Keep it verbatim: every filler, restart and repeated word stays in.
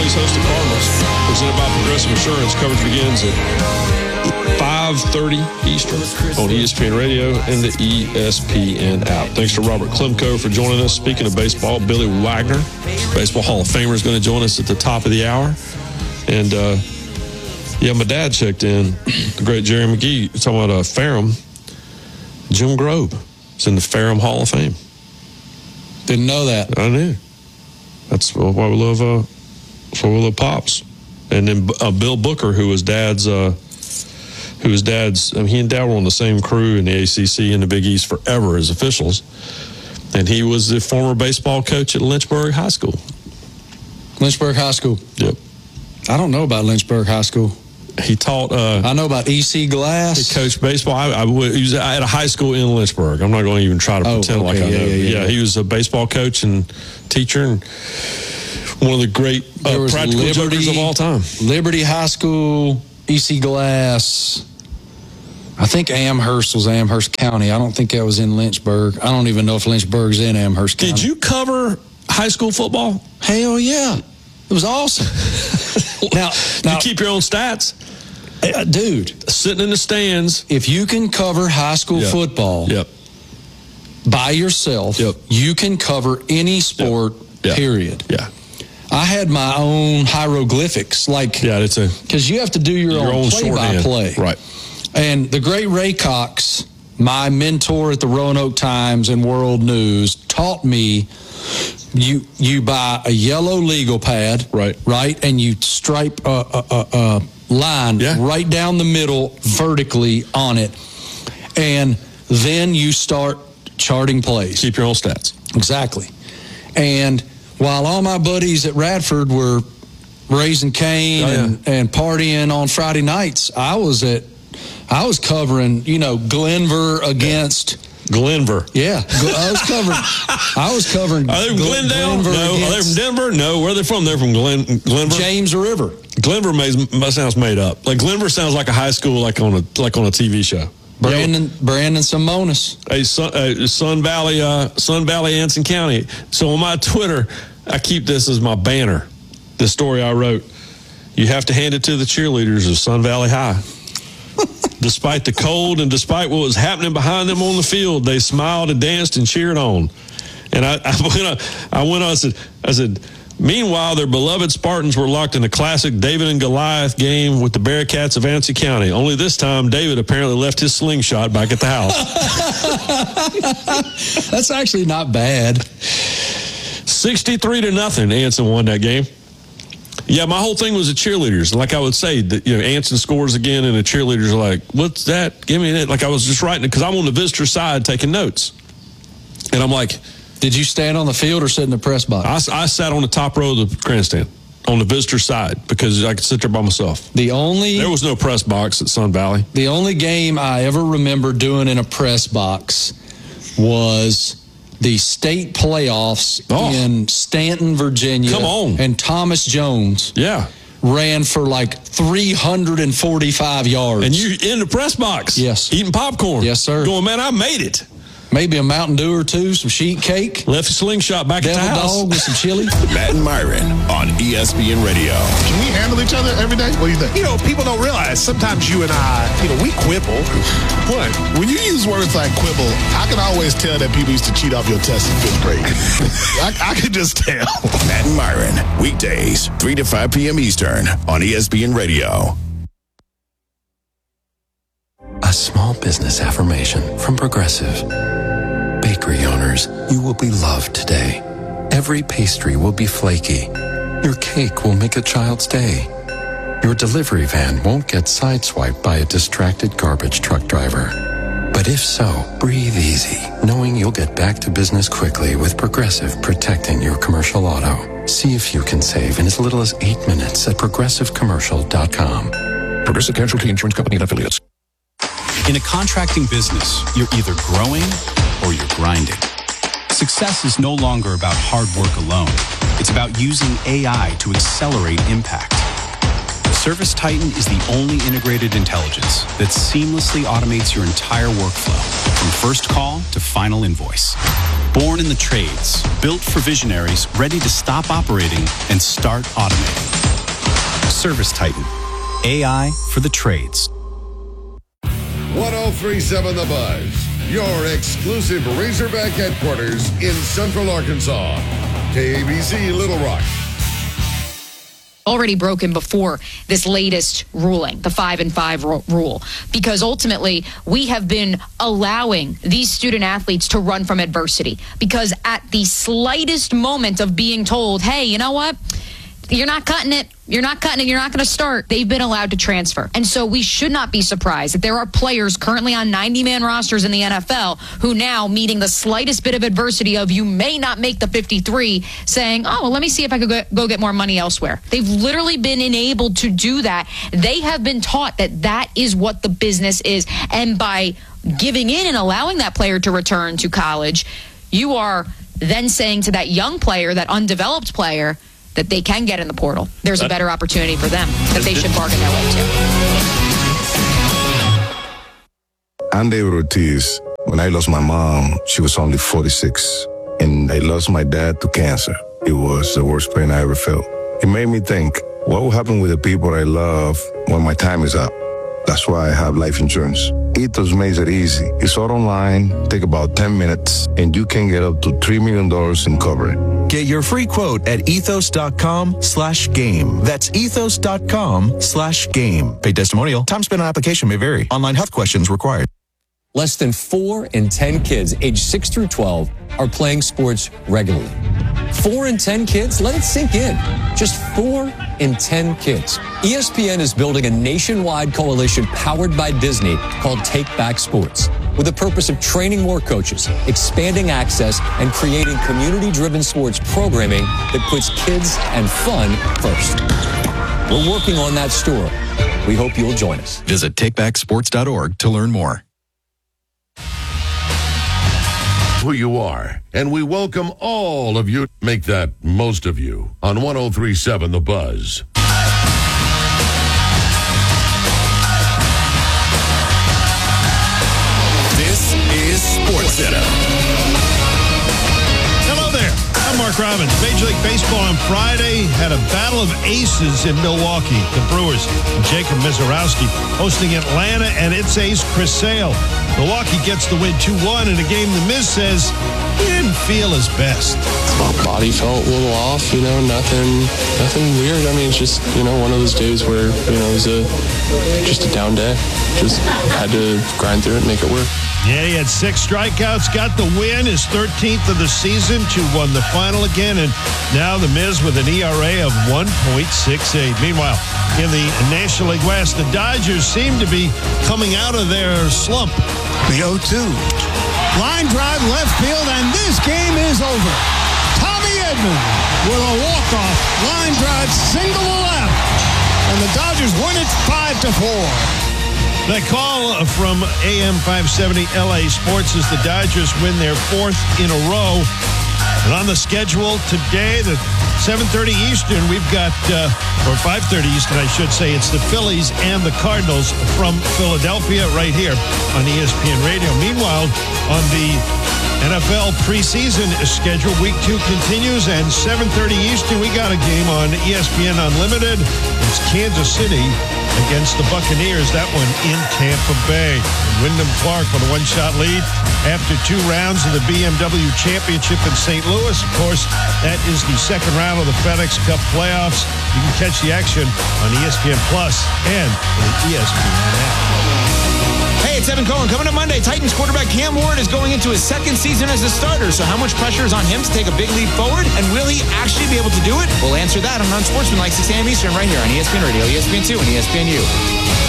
Phillies host the Cardinals. Presented by Progressive Insurance. Coverage begins at five thirty Eastern on E S P N Radio and the E S P N app. Thanks to Robert Klemko for joining us. Speaking of baseball, Billy Wagner, Baseball Hall of Famer, is going to join us at the top of the hour. And, uh, yeah, my dad checked in. The great Jerry McGee, talking about uh, Ferrum. Jim Grobe is in the Ferrum Hall of Fame. Didn't know that. I knew. That's why we love, uh, that's why we love Pops. And then uh, Bill Booker, who was Dad's, uh, who was Dad's. I mean, he and Dad were on the same crew in the A C C and the Big East forever as officials. And he was the former baseball coach at Lynchburg High School. Lynchburg High School. Yep. I don't know about Lynchburg High School. He taught. Uh, I know about E C Glass. He coached baseball. I, I, he was at a high school in Lynchburg. I'm not going to even try to oh, pretend okay. like I yeah, know. Yeah, yeah, yeah, he was a baseball coach and teacher and one of the great uh, practical Liberty, jokers of all time. Liberty High School, E C Glass. I think Amherst was Amherst County. I don't think that was in Lynchburg. I don't even know if Lynchburg's in Amherst County. Did you cover high school football? Hell yeah. It was awesome. now, now, you keep your own stats? Uh, dude. Sitting in the stands. If you can cover high school yep. football yep. by yourself, yep. you can cover any sport, yep. period. Yeah. I had my own hieroglyphics. like Yeah, it's a... Because you have to do your, your own, own play-by-play. Right. And the great Ray Cox, my mentor at the Roanoke Times and World News, taught me you you buy a yellow legal pad, right, right, and you stripe a, a, a, a line yeah. right down the middle vertically on it, and then you start charting plays. Keep your own stats. Exactly. And while all my buddies at Radford were raising Cane oh, yeah. and, and partying on Friday nights, I was at I was covering, you know, Glenver against Glenver. Yeah, I was covering. I was covering. Are they from Glendale? Glenver no. Are they from Denver? No. Where are they from? They're from Glen Glenver. James River. Glenver may, sounds made up. Like Glenver sounds like a high school, like on a like on a T V show. Brandon yeah. Brandon Simonis. Hey, Sun, uh, Sun Valley, uh, Sun Valley, Anson County. So on my Twitter, I keep this as my banner. The story I wrote. You have to hand it to the cheerleaders of Sun Valley High. Despite the cold and despite what was happening behind them on the field, they smiled and danced and cheered on. And I, I went on, I went on, I said, I said, meanwhile, their beloved Spartans were locked in a classic David and Goliath game with the Bearcats of Anson County. Only this time, David apparently left his slingshot back at the house. That's actually not bad. sixty-three to nothing, Anson won that game. Yeah, my whole thing was the cheerleaders. Like I would say, that, you know, Anson scores again, and the cheerleaders are like, "What's that? Give me that!" Like I was just writing it because I'm on the visitor side taking notes, and I'm like, "Did you stand on the field or sit in the press box?" I, I sat on the top row of the grandstand on the visitor side because I could sit there by myself. The only there was no press box at Sun Valley. The only game I ever remember doing in a press box was the state playoffs oh. in Stanton, Virginia. Come on. And Thomas Jones yeah. ran for like three hundred forty-five yards. And you in the press box. Yes. Eating popcorn. Yes, sir. Going, man, I made it. Maybe a Mountain Dew or two, some sheet cake. Left a slingshot back Devil at the house. dog with some chili. Matt and Myron on E S P N Radio. Can we handle each other every day? What do you think? You know, people don't realize sometimes you and I, you know, we quibble. What? When you use words like quibble, I can always tell that people used to cheat off your test in fifth grade. I, I can just tell. Matt and Myron, weekdays, three to five p.m. Eastern on E S P N Radio. A small business affirmation from Progressive. Bakery owners, you will be loved today. Every pastry will be flaky. Your cake will make a child's day. Your delivery van won't get sideswiped by a distracted garbage truck driver. But if so, breathe easy, knowing you'll get back to business quickly with Progressive protecting your commercial auto. See if you can save in as little as eight minutes at progressive commercial dot com. Progressive Casualty Insurance Company and Affiliates. In a contracting business, you're either growing or you're grinding. Success is no longer about hard work alone. It's about using A I to accelerate impact. Service Titan is the only integrated intelligence that seamlessly automates your entire workflow, from first call to final invoice. Born in the trades, built for visionaries ready to stop operating and start automating. Service Titan. A I for the trades. one oh three point seven The Buzz, your exclusive Razorback headquarters in Central Arkansas. K A B C Little Rock. Already broken before this latest ruling, the five and five ru- rule, because ultimately we have been allowing these student athletes to run from adversity, because at the slightest moment of being told, hey, you know what? You're not cutting it. You're not cutting it. You're not going to start. They've been allowed to transfer. And so we should not be surprised that there are players currently on ninety-man rosters in the N F L who now, meeting the slightest bit of adversity of you may not make the fifty-three, saying, oh, well, let me see if I could go, go get more money elsewhere. They've literally been enabled to do that. They have been taught that that is what the business is. And by giving in and allowing that player to return to college, you are then saying to that young player, that undeveloped player, that they can get in the portal. There's a better opportunity for them that they should bargain their way to. I'm David Ortiz. When I lost my mom, she was only forty-six. And I lost my dad to cancer. It was the worst pain I ever felt. It made me think, what will happen with the people I love when my time is up? That's why I have life insurance. Ethos makes it easy. It's all online, take about ten minutes, and you can get up to three million dollars in coverage. Get your free quote at ethos.com slash game. That's ethos.com slash game. Paid testimonial. Time spent on application may vary. Online health questions required. Less than four in ten kids aged six through twelve are playing sports regularly. Four in ten kids? Let it sink in. Just four in ten kids. E S P N is building a nationwide coalition powered by Disney called Take Back Sports, with the purpose of training more coaches, expanding access, and creating community-driven sports programming that puts kids and fun first. We're working on that story. We hope you'll join us. Visit take back sports dot org to learn more. Who you are, and we welcome all of you. Make that most of you on one oh three point seven The Buzz. This is SportsCenter. Hello there. I'm Mark Robbins. Major League Baseball on Friday had a battle of aces in Milwaukee. The Brewers and Jacob Mizorowski hosting Atlanta and its ace Chris Sale. Milwaukee gets the win two one in a game the Miz says he didn't feel his best. My body felt a little off, you know, nothing nothing weird. I mean, it's just, you know, one of those days where, you know, it was a, just a down day. Just had to grind through it and make it work. Yeah, he had six strikeouts, got the win, his thirteenth of the season, two one the final again, and now the Miz with an E R A of one point six eight. Meanwhile, in the National League West, the Dodgers seem to be coming out of their slump. The oh two. Line drive left field, and this game is over. Tommy Edman with a walk-off line drive single to left, and the Dodgers win it five to four. That call from A M five seventy L A Sports as the Dodgers win their fourth in a row. And on the schedule today, the seven thirty Eastern, we've got, uh, or five thirty Eastern, I should say, it's the Phillies and the Cardinals from Philadelphia right here on E S P N Radio. Meanwhile, on the N F L preseason schedule, week two continues, and seven thirty Eastern, we got a game on E S P N Unlimited. It's Kansas City against the Buccaneers, that one in Tampa Bay. Wyndham Clark with a one-shot lead after two rounds of the B M W Championship in Saint Louis. Of course, that is the second round of the FedEx Cup playoffs. You can catch the action on E S P N Plus and the E S P N app. Hey, it's Evan Cohen. Coming up Monday, Titans quarterback Cam Ward is going into his second season as a starter. So how much pressure is on him to take a big leap forward? And will he actually be able to do it? We'll answer that on Unsportsmanlike, six a.m. Eastern, right here on E S P N Radio, E S P N two, and E S P N U.